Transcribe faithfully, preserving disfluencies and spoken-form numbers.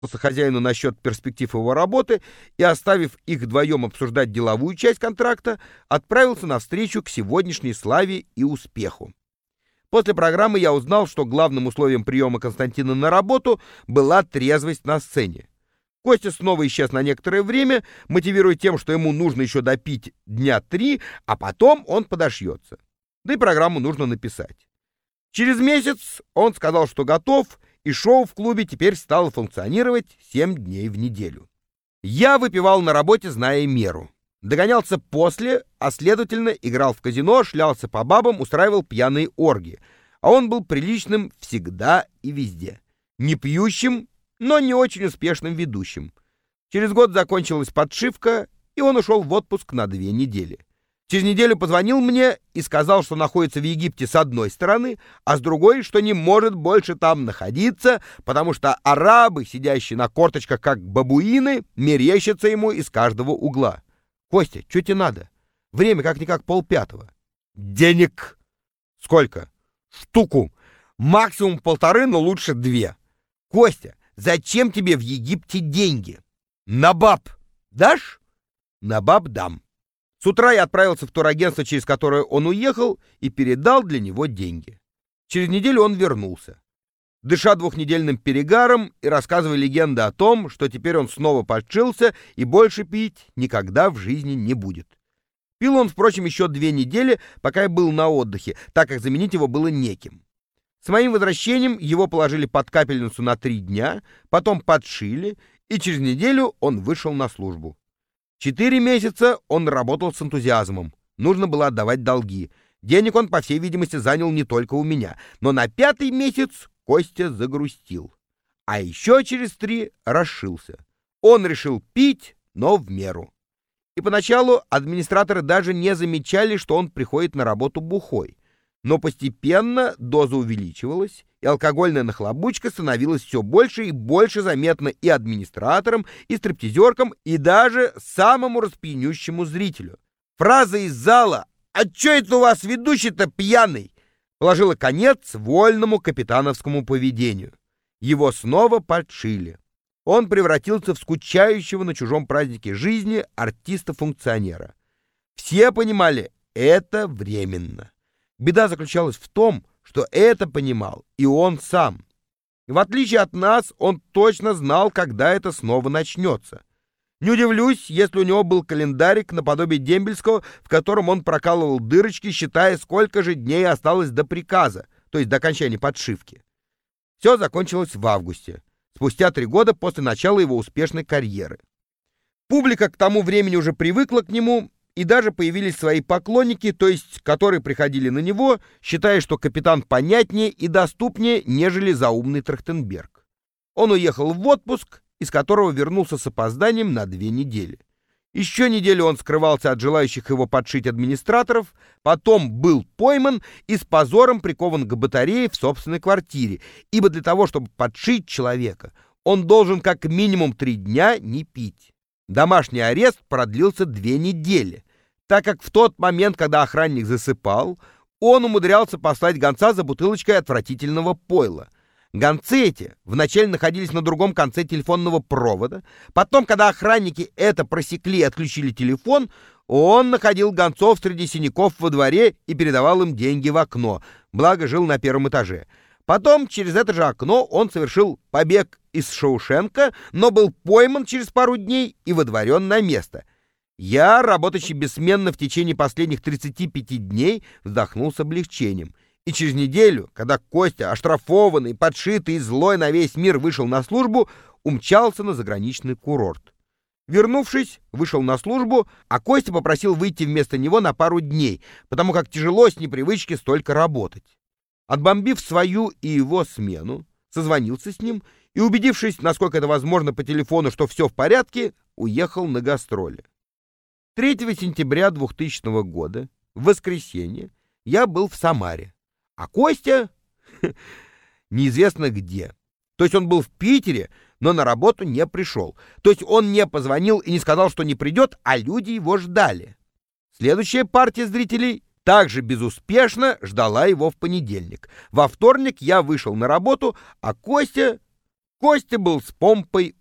хозяину насчет перспектив его работы и, оставив их вдвоем обсуждать деловую часть контракта, отправился навстречу к сегодняшней славе и успеху. После программы я узнал, что главным условием приема Константина на работу была трезвость на сцене. Костя снова исчез на некоторое время, мотивируя тем, что ему нужно еще допить дня три, а потом он подошьется. Да и программу нужно написать. Через месяц он сказал, что готов, и шоу в клубе теперь стало функционировать семь дней в неделю. Я выпивал на работе, зная меру. Догонялся после, а следовательно играл в казино, шлялся по бабам, устраивал пьяные оргии. А он был приличным всегда и везде. Не пьющим, но не очень успешным ведущим. Через год закончилась подшивка, и он ушел в отпуск на две недели. Через неделю позвонил мне и сказал, что находится в Египте с одной стороны, а с другой, что не может больше там находиться, потому что арабы, сидящие на корточках как бабуины, мерещатся ему из каждого угла. «Костя, что тебе надо? Время как-никак полпятого». «Денег». «Сколько?» «Штуку. Максимум полторы, но лучше две». «Костя, зачем тебе в Египте деньги?» «На баб. Дашь?» «На баб дам». С утра я отправился в турагентство, через которое он уехал, и передал для него деньги. Через неделю он вернулся, дыша двухнедельным перегаром и рассказывая легенды о том, что теперь он снова подшился и больше пить никогда в жизни не будет. Пил он, впрочем, еще две недели, пока я был на отдыхе, так как заменить его было неким. С моим возвращением его положили под капельницу на три дня, потом подшили, и через неделю он вышел на службу. Четыре месяца он работал с энтузиазмом. Нужно было отдавать долги. Денег он, по всей видимости, занял не только у меня. Но на пятый месяц Костя загрустил. А еще через три расшился. Он решил пить, но в меру. И поначалу администраторы даже не замечали, что он приходит на работу бухой. Но постепенно доза увеличивалась, и алкогольная нахлобучка становилась все больше и больше заметна и администраторам, и стриптизеркам, и даже самому распьянющему зрителю. Фраза из зала «А чё это у вас ведущий-то пьяный?» положила конец вольному капитановскому поведению. Его снова подшили. Он превратился в скучающего на чужом празднике жизни артиста-функционера. Все понимали, это временно. Беда заключалась в том, что это понимал и он сам. В отличие от нас, он точно знал, когда это снова начнется. Не удивлюсь, если у него был календарик наподобие дембельского, в котором он прокалывал дырочки, считая, сколько же дней осталось до приказа, то есть до окончания подшивки. Все закончилось в августе, спустя три года после начала его успешной карьеры. Публика к тому времени уже привыкла к нему, и даже появились свои поклонники, то есть которые приходили на него, считая, что капитан понятнее и доступнее, нежели заумный Трахтенберг. Он уехал в отпуск, из которого вернулся с опозданием на две недели. Еще неделю он скрывался от желающих его подшить администраторов, потом был пойман и с позором прикован к батарее в собственной квартире, ибо для того, чтобы подшить человека, он должен как минимум три дня не пить. Домашний арест продлился две недели, так как в тот момент, когда охранник засыпал, он умудрялся послать гонца за бутылочкой отвратительного пойла. Гонцы эти вначале находились на другом конце телефонного провода, потом, когда охранники это просекли и отключили телефон, он находил гонцов среди синяков во дворе и передавал им деньги в окно, благо жил на первом этаже. Потом через это же окно он совершил побег из Шоушенка, но был пойман через пару дней и водворен на место. Я, работающий бессменно в течение последних тридцати пяти дней, вздохнул с облегчением. И через неделю, когда Костя, оштрафованный, подшитый и злой на весь мир, вышел на службу, умчался на заграничный курорт. Вернувшись, вышел на службу, а Костя попросил выйти вместо него на пару дней, потому как тяжело с непривычки столько работать. Отбомбив свою и его смену, созвонился с ним и, убедившись, насколько это возможно по телефону, что все в порядке, уехал на гастроли. третьего сентября двухтысячного года, в воскресенье, я был в Самаре, а Костя неизвестно где. То есть он был в Питере, но на работу не пришел. То есть он не позвонил и не сказал, что не придет, а люди его ждали. Следующая партия зрителей также безуспешно ждала его в понедельник. Во вторник я вышел на работу, а Костя... Костя был с помпой